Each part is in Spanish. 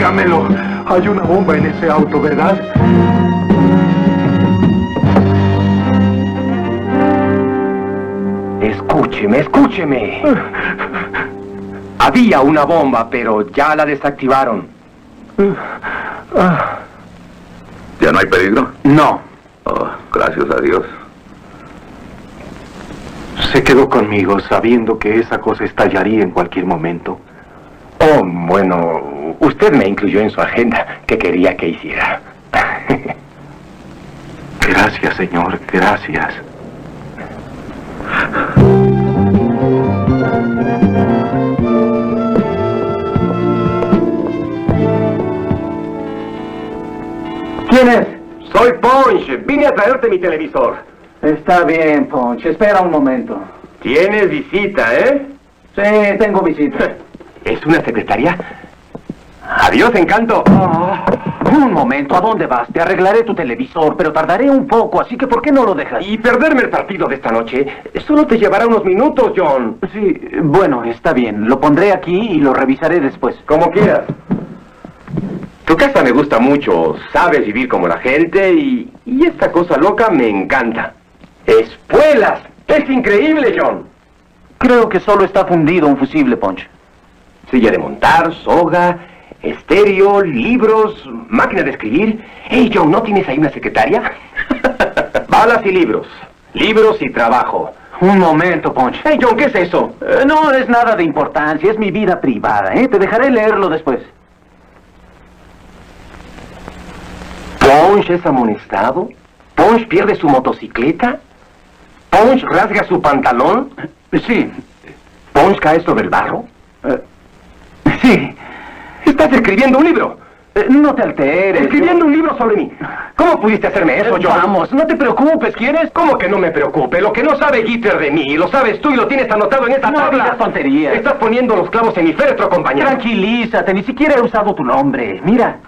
dígamelo. Hay una bomba en ese auto, ¿verdad? Escúcheme, escúcheme. Había una bomba, pero ya la desactivaron. ¿Ya no hay peligro? No. Oh, gracias a Dios. Se quedó conmigo sabiendo que esa cosa estallaría en cualquier momento. Oh, bueno, usted me incluyó en su agenda. ¿Qué quería que hiciera? Gracias, señor, gracias. ¿Quién es? Soy Punch. Vine a traerte mi televisor. Está bien, Punch. Espera un momento. Tienes visita, ¿eh? Sí, tengo visita. ¿Es una secretaria? Adiós, Encanto. Un momento, ¿a dónde vas? Te arreglaré tu televisor, pero tardaré un poco, así que ¿por qué no lo dejas? Y perderme el partido de esta noche solo te llevará unos minutos, John. Sí, bueno, está bien. Lo pondré aquí y lo revisaré después. Como quieras. Tu casa me gusta mucho. Sabes vivir como la gente y esta cosa loca me encanta. ¡Espuelas! ¡Es increíble, John! Creo que solo está fundido un fusible, Punch. Silla de montar, soga, estéreo, libros, máquina de escribir. Hey, John, ¿no tienes ahí una secretaria? Balas y libros. Libros y trabajo. Un momento, Punch. Hey, John, ¿qué es eso? No es nada de importancia, es mi vida privada, ¿eh? Te dejaré leerlo después. ¿Punch es amonestado? ¿Punch pierde su motocicleta? ¿Punch rasga su pantalón? Sí. ¿Punch cae sobre el barro? Sí. Estás escribiendo un libro. No te alteres. Escribiendo un libro sobre mí. ¿Cómo pudiste hacerme eso, John? Vamos, no te preocupes, ¿quieres? ¿Cómo que no me preocupe? Lo que no sabe Gitter de mí, lo sabes tú y lo tienes anotado en esta No tabla. digas tonterías. Estás poniendo los clavos en mi féretro, compañero. Tranquilízate, ni siquiera he usado tu nombre. Mira.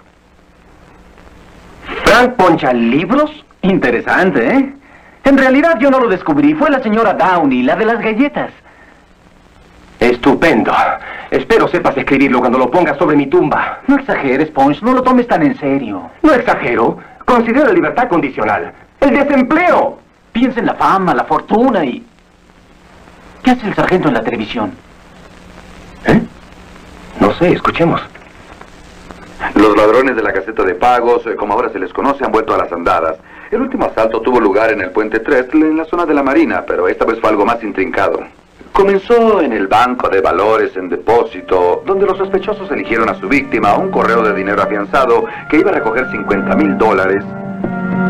¿Frank poncha libros? Interesante, ¿eh? En realidad yo no lo descubrí. Fue la señora Downey, la de las galletas. Estupendo. Espero sepas escribirlo cuando lo pongas sobre mi tumba. No exageres, Punch. No lo tomes tan en serio. No exagero. Considero la libertad condicional. ¡El desempleo! Piensa en la fama, la fortuna y... ¿Qué hace el sargento en la televisión? No sé, escuchemos. Los ladrones de la caseta de pagos, como ahora se les conoce, han vuelto a las andadas. El último asalto tuvo lugar en el puente Trestle, en la zona de la Marina, pero esta vez fue algo más intrincado. Comenzó en el banco de valores en depósito, donde los sospechosos eligieron a su víctima un correo de dinero afianzado que iba a recoger $50,000